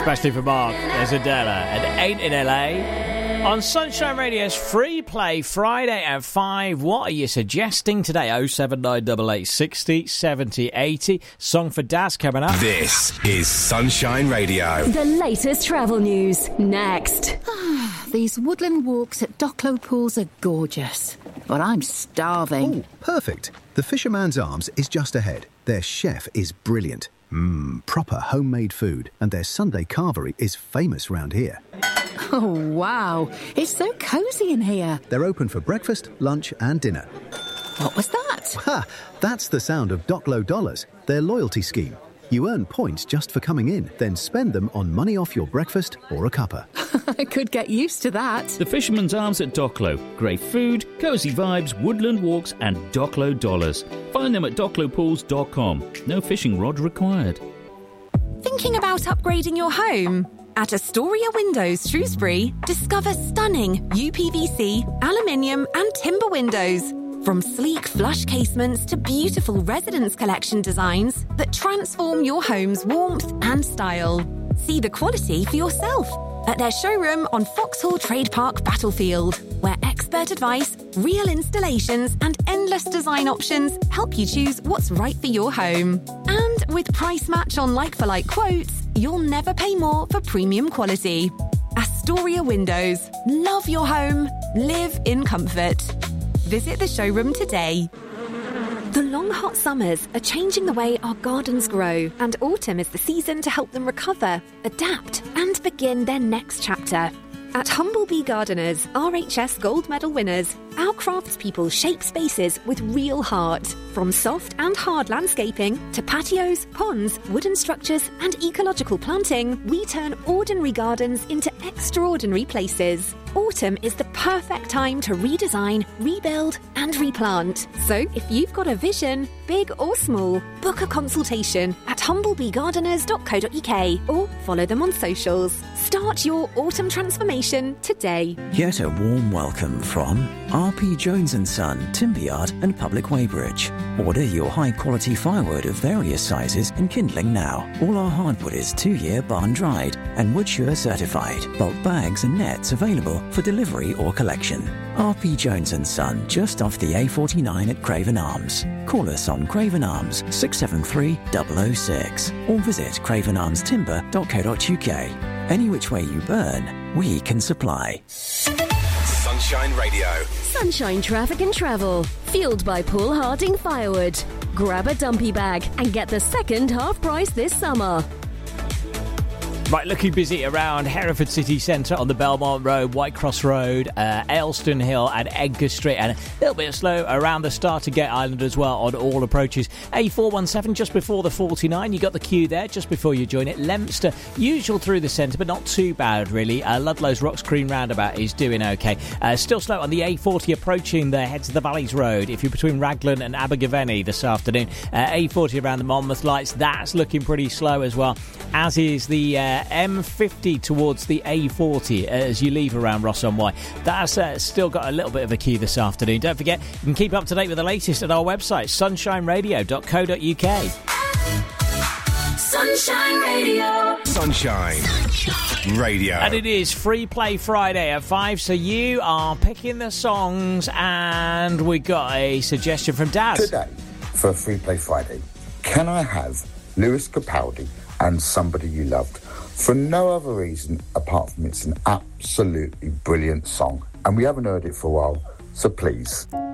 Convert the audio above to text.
Especially for Mark, there's Adela and Ain't in LA. On Sunshine Radio's Free Play Friday at 5. What are you suggesting today? 07988 60 70 80. Song for Daz coming up. This is Sunshine Radio. The latest travel news next. These woodland walks at Docklow Pools are gorgeous, but I'm starving. Oh, perfect. The Fisherman's Arms is just ahead. Their chef is brilliant. Proper homemade food, and their Sunday carvery is famous round here. Oh, wow. It's so cosy in here. They're open for breakfast, lunch and dinner. What was that? Ha! That's the sound of Docklow Dollars, their loyalty scheme. You earn points just for coming in, then spend them on money off your breakfast or a cuppa. I could get used to that. The Fisherman's Arms at Docklow. Great food, cosy vibes, woodland walks and Docklow dollars. Find them at docklowpools.com. No fishing rod required. Thinking about upgrading your home? At Astoria Windows Shrewsbury, discover stunning UPVC, aluminium and timber windows. From sleek flush casements to beautiful residence collection designs that transform your home's warmth and style. See the quality for yourself at their showroom on Foxhall Trade Park Battlefield, where expert advice, real installations and endless design options help you choose what's right for your home. And with price match on like-for-like quotes, you'll never pay more for premium quality. Astoria Windows. Love your home. Live in comfort. Visit the showroom today. The long hot summers are changing the way our gardens grow, and autumn is the season to help them recover, adapt, and begin their next chapter. At Humblebee Gardeners, RHS Gold Medal winners, our craftspeople shape spaces with real heart. From soft and hard landscaping to patios, ponds, wooden structures, and ecological planting, we turn ordinary gardens into extraordinary places. Autumn is the perfect time to redesign, rebuild, and replant. So if you've got a vision, big or small, book a consultation at humblebeegardeners.co.uk or follow them on socials. Start your autumn transformation today. Get a warm welcome from R.P. Jones & Son, Timberyard and Public Weybridge. Order your high-quality firewood of various sizes and kindling now. All our hardwood is 2-year barn-dried and Woodsure certified. Bulk bags and nets available for delivery or collection. R.P. Jones & Son, just off the A49 at Craven Arms. Call us on Craven Arms 673 006 or visit cravenarmstimber.co.uk. Any which way you burn, we can supply. Sunshine Radio. Sunshine Traffic and Travel. Fueled by Paul Harding Firewood. Grab a dumpy bag and get the second half price this summer. Right, looking busy around Hereford City Centre on the Belmont Road, Whitecross Road, Aylstone Hill and Edgar Street, and a little bit slow around the Startergate Island as well on all approaches. A417 just before the 49, you got the queue there just before you join it. Leominster, usual through the centre, but not too bad really. Ludlow's Rocks Green Roundabout is doing okay. Still slow on the A40 approaching the Heads of the Valleys Road if you're between Raglan and Abergavenny this afternoon. A40 around the Monmouth Lights, that's looking pretty slow as well, as is the M50 towards the A40 as you leave around Ross-on-Wye. That's still got a little bit of a queue this afternoon. Don't forget, you can keep up to date with the latest at our website, sunshineradio.co.uk. Sunshine Radio. Sunshine Radio. And it is Free Play Friday at 5, so you are picking the songs, and we got a suggestion from Daz. Today, for Free Play Friday, can I have Lewis Capaldi and Somebody You Loved? For no other reason apart from it's an absolutely brilliant song, and we haven't heard it for a while, so please.